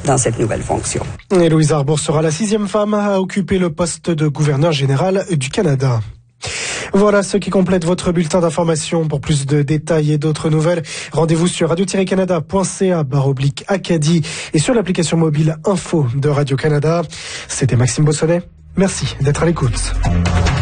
dans cette nouvelle fonction. Et Louise Arbour sera la 6e femme à occuper le poste de gouverneur général du Canada. Voilà ce qui complète votre bulletin d'information. Pour plus de détails et d'autres nouvelles, rendez-vous sur radio-canada.ca/Acadie et sur l'application mobile Info de Radio-Canada. C'était Maxime Bossonnet. Merci d'être à l'écoute.